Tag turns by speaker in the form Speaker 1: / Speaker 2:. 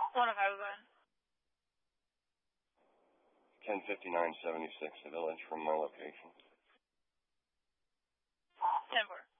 Speaker 1: 105,
Speaker 2: 105976, the village from my location.
Speaker 1: 10-4.